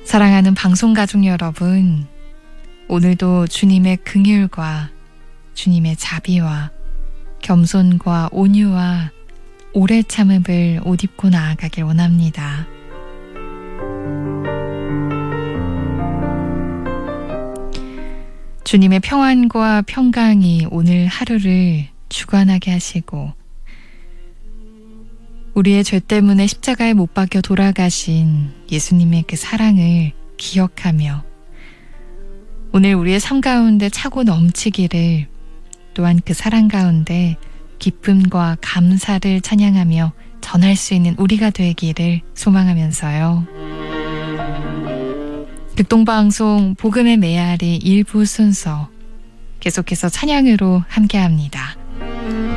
사랑하는 방송가족 여러분, 오늘도 주님의 긍휼과 주님의 자비와 겸손과 온유와 오래 참음을 옷 입고 나아가길 원합니다. 주님의 평안과 평강이 오늘 하루를 주관하게 하시고 우리의 죄 때문에 십자가에 못 박혀 돌아가신 예수님의 그 사랑을 기억하며 오늘 우리의 삶 가운데 차고 넘치기를, 또한 그 사랑 가운데 기쁨과 감사를 찬양하며 전할 수 있는 우리가 되기를 소망하면서요. 극동방송 복음의 메아리 일부 순서 계속해서 찬양으로 함께합니다.